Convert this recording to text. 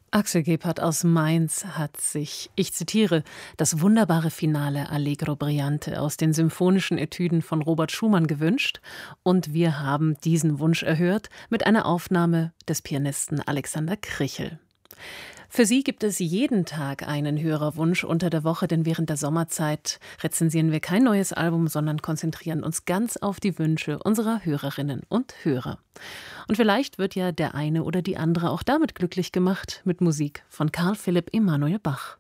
Axel Gebhardt aus Mainz hat sich, ich zitiere, das wunderbare Finale Allegro Brillante aus den symphonischen Etüden von Robert Schumann gewünscht, und wir haben diesen Wunsch erhört mit einer Aufnahme des Pianisten Alexander Krichel. Für Sie gibt es jeden Tag einen Hörerwunsch unter der Woche, denn während der Sommerzeit rezensieren wir kein neues Album, sondern konzentrieren uns ganz auf die Wünsche unserer Hörerinnen und Hörer. Und vielleicht wird ja der eine oder die andere auch damit glücklich gemacht, mit Musik von Carl Philipp Emanuel Bach.